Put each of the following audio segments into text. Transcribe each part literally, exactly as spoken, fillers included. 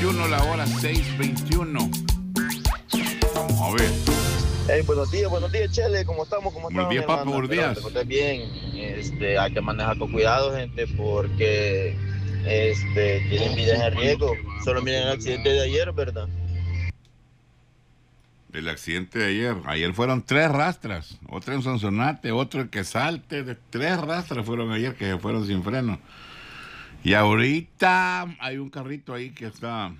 veintiuno, la hora seis veintiuno. Vamos a ver. Hey, buenos días, buenos días, Chele, ¿cómo estamos? ¿Cómo Buenos días, estamos, papi, buenos días. Espero bien, este, hay que manejar con cuidado, gente, porque este, tienen vidas en riesgo. Solo miren el accidente de ayer, ¿verdad? El accidente de ayer. Ayer fueron tres rastras. Otra en Sonsonate, otro en Quesalte. De tres rastras fueron ayer que se fueron sin freno. Y ahorita hay un carrito ahí que está...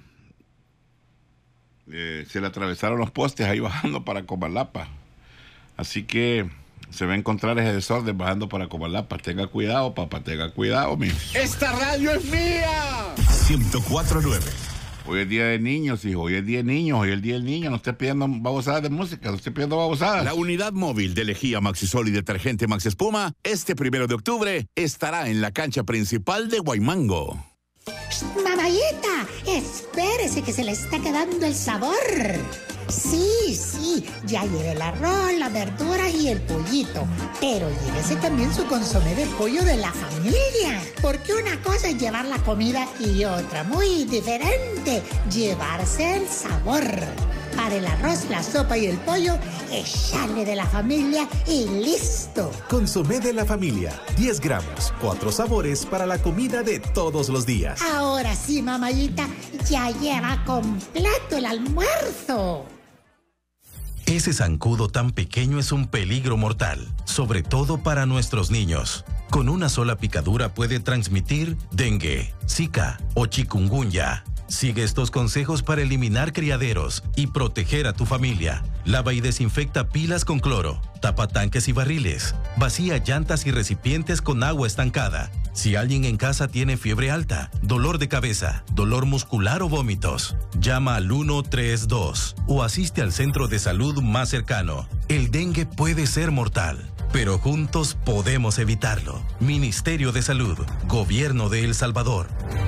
Eh, se le atravesaron los postes ahí bajando para Comalapa. Así que se va a encontrar ese desorden bajando para Comalapa. Tenga cuidado, papá, tenga cuidado, mijo. ¡Esta radio es mía! ciento cuatro punto nueve. Hoy es día de niños, hijo. Hoy es día de niños. Hoy es el día del niño. No esté pidiendo babosadas de música. No esté pidiendo babosadas. La unidad móvil de lejía Maxisol y detergente Max Espuma, este primero de octubre, estará en la cancha principal de Guaymango. Mamayita, espérese que se le está quedando el sabor. Sí, sí, ya lleve el arroz, las verduras y el pollito. Pero llévese también su consomé de pollo de la familia. Porque una cosa es llevar la comida y otra, muy diferente, llevarse el sabor. Para el arroz, la sopa y el pollo, echarle de la familia y listo. Consomé de la familia, diez gramos, cuatro sabores para la comida de todos los días. Ahora sí, mamayita, ya lleva completo el almuerzo. Ese zancudo tan pequeño es un peligro mortal, sobre todo para nuestros niños. Con una sola picadura puede transmitir dengue, zika o chikungunya. Sigue estos consejos para eliminar criaderos y proteger a tu familia. Lava y desinfecta pilas con cloro, tapa tanques y barriles, vacía llantas y recipientes con agua estancada. Si alguien en casa tiene fiebre alta, dolor de cabeza, dolor muscular o vómitos, llama al uno tres dos o asiste al centro de salud más cercano. El dengue puede ser mortal, pero juntos podemos evitarlo. Ministerio de Salud, Gobierno de El Salvador.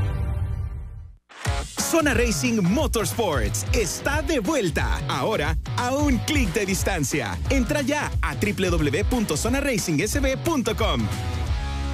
Zona Racing Motorsports está de vuelta, ahora a un clic de distancia. Entra ya a doble u doble u doble u punto zona racing s b punto com.